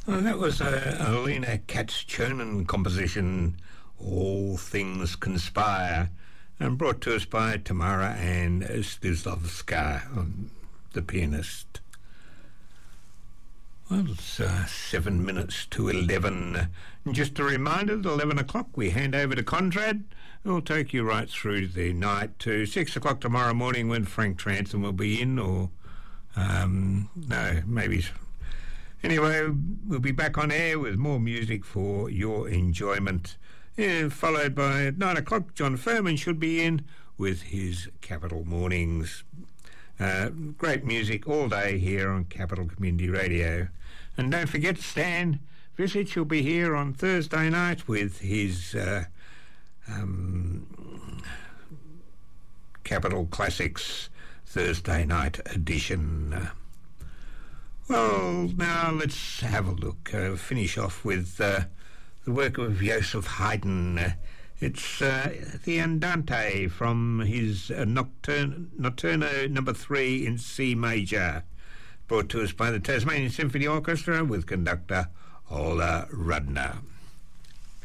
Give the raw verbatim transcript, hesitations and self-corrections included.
Well, that was a, a Lena Katz-Chernin composition, All Things Conspire, and brought to us by Tamara and Stizlovska, um, the pianist. Well, it's uh, seven minutes to eleven. And just a reminder, at eleven o'clock we hand over to Conrad, who'll take you right through the night to six o'clock tomorrow morning when Frank Trantham will be in, or, um, no, maybe... Anyway, we'll be back on air with more music for your enjoyment. Yeah, followed by at nine o'clock, John Furman should be in with his Capital Mornings. Uh, great music all day here on Capital Community Radio. And don't forget, Stan Visich will be here on Thursday night with his uh, um, Capital Classics Thursday night edition. Uh, well, now let's have a look. Uh, finish off with uh, the work of Joseph Haydn. Uh, it's uh, the Andante from his uh, Nocturno, Nocturno number three in C major, brought to us by the Tasmanian Symphony Orchestra with conductor Ola Rudner.